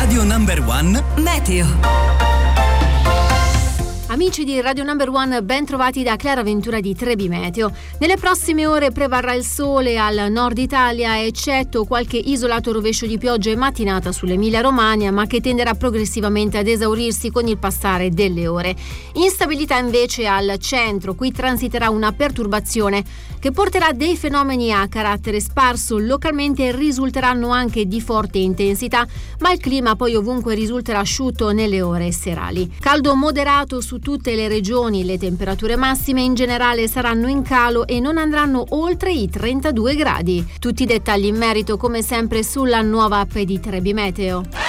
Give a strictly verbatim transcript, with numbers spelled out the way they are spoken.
Radio Number One Meteo. Amici di Radio Number One, ben trovati da Clara Ventura di Trebi Meteo. Nelle prossime ore prevarrà il sole al nord Italia, eccetto qualche isolato rovescio di pioggia in mattinata sull'Emilia Romagna, ma che tenderà progressivamente ad esaurirsi con il passare delle ore. Instabilità invece al centro, qui transiterà una perturbazione che porterà dei fenomeni a carattere sparso, localmente risulteranno anche di forte intensità, ma il clima poi ovunque risulterà asciutto nelle ore serali. Caldo moderato su tutte le regioni, le temperature massime in generale saranno in calo e non andranno oltre i trentadue gradi. Tutti i dettagli in merito come sempre sulla nuova app di Trebi Meteo.